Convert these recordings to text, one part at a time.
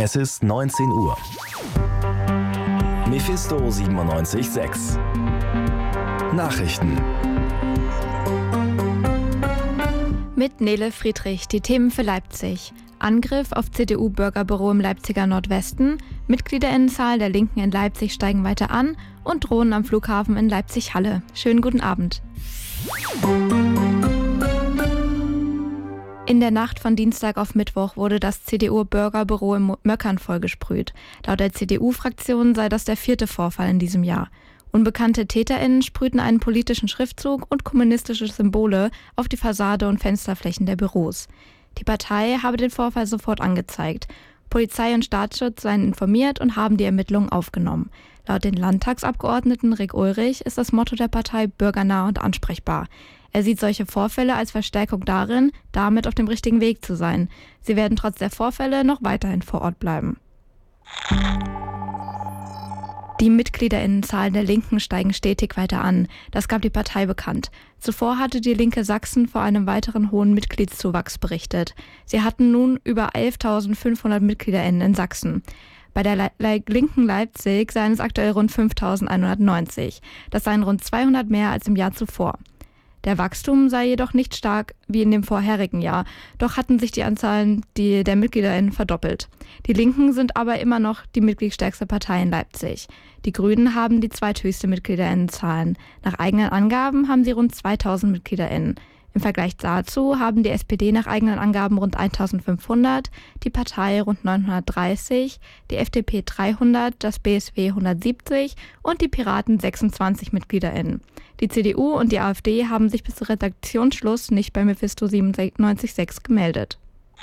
Es ist 19 Uhr. Mephisto 97.6 Nachrichten. Mit Nele Friedrich die Themen für Leipzig. Angriff auf CDU-Bürgerbüro im Leipziger Nordwesten, Mitgliederinnenzahl der Linken in Leipzig steigen weiter an und Drohnen am Flughafen in Leipzig-Halle. Schönen guten Abend. In der Nacht von Dienstag auf Mittwoch wurde das CDU-Bürgerbüro in Möckern vollgesprüht. Laut der CDU-Fraktion sei das der 4. Vorfall in diesem Jahr. Unbekannte TäterInnen sprühten einen politischen Schriftzug und kommunistische Symbole auf die Fassade und Fensterflächen der Büros. Die Partei habe den Vorfall sofort angezeigt. Polizei und Staatsschutz seien informiert und haben die Ermittlungen aufgenommen. Laut den Landtagsabgeordneten Rick Ulrich ist das Motto der Partei bürgernah und ansprechbar. Er sieht solche Vorfälle als Verstärkung darin, damit auf dem richtigen Weg zu sein. Sie werden trotz der Vorfälle noch weiterhin vor Ort bleiben. Die Mitgliederinnenzahl der Linken steigen stetig weiter an. Das gab die Partei bekannt. Zuvor hatte die Linke Sachsen vor einem weiteren hohen Mitgliedszuwachs berichtet. Sie hatten nun über 11.500 MitgliederInnen in Sachsen. Bei der Linken Leipzig seien es aktuell rund 5.190. Das seien rund 200 mehr als im Jahr zuvor. Der Wachstum sei jedoch nicht stark wie in dem vorherigen Jahr, doch hatten sich die Anzahlen der MitgliederInnen verdoppelt. Die Linken sind aber immer noch die mitgliedstärkste Partei in Leipzig. Die Grünen haben die zweithöchste MitgliederInnenzahlen. Nach eigenen Angaben haben sie rund 2.000 MitgliederInnen. Im Vergleich dazu haben die SPD nach eigenen Angaben rund 1.500, die Partei rund 930, die FDP 300, das BSW 170 und die Piraten 26 MitgliederInnen. Die CDU und die AfD haben sich bis zum Redaktionsschluss nicht bei Mephisto 97.6 gemeldet.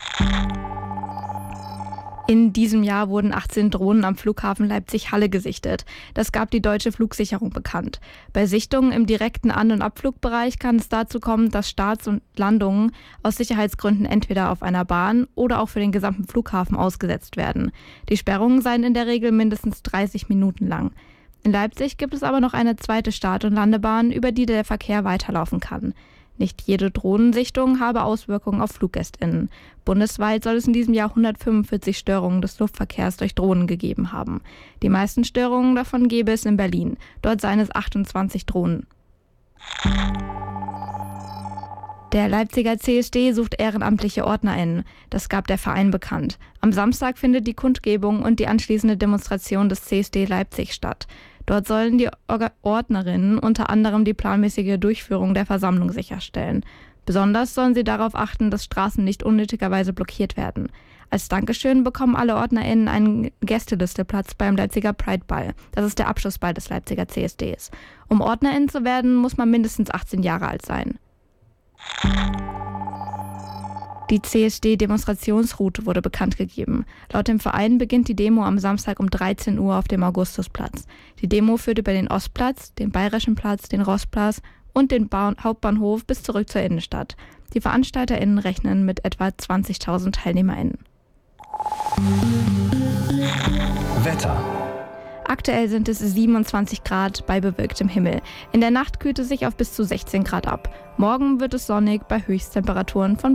In diesem Jahr wurden 18 Drohnen am Flughafen Leipzig-Halle gesichtet. Das gab die Deutsche Flugsicherung bekannt. Bei Sichtungen im direkten An- und Abflugbereich kann es dazu kommen, dass Starts und Landungen aus Sicherheitsgründen entweder auf einer Bahn oder auch für den gesamten Flughafen ausgesetzt werden. Die Sperrungen seien in der Regel mindestens 30 Minuten lang. In Leipzig gibt es aber noch eine zweite Start- und Landebahn, über die der Verkehr weiterlaufen kann. Nicht jede Drohnensichtung habe Auswirkungen auf FluggästInnen. Bundesweit soll es in diesem Jahr 145 Störungen des Luftverkehrs durch Drohnen gegeben haben. Die meisten Störungen davon gäbe es in Berlin. Dort seien es 28 Drohnen. Der Leipziger CSD sucht ehrenamtliche OrdnerInnen. Das gab der Verein bekannt. Am Samstag findet die Kundgebung und die anschließende Demonstration des CSD Leipzig statt. Dort sollen die Ordnerinnen unter anderem die planmäßige Durchführung der Versammlung sicherstellen. Besonders sollen sie darauf achten, dass Straßen nicht unnötigerweise blockiert werden. Als Dankeschön bekommen alle OrdnerInnen einen Gästelisteplatz beim Leipziger Pride-Ball. Das ist der Abschlussball des Leipziger CSDs. Um OrdnerInnen zu werden, muss man mindestens 18 Jahre alt sein. Die CSD-Demonstrationsroute wurde bekannt gegeben. Laut dem Verein beginnt die Demo am Samstag um 13 Uhr auf dem Augustusplatz. Die Demo führt über den Ostplatz, den Bayerischen Platz, den Rostplatz und den Hauptbahnhof bis zurück zur Innenstadt. Die VeranstalterInnen rechnen mit etwa 20.000 TeilnehmerInnen. Wetter. Aktuell sind es 27 Grad bei bewölktem Himmel. In der Nacht kühlt es sich auf bis zu 16 Grad ab. Morgen wird es sonnig bei Höchsttemperaturen von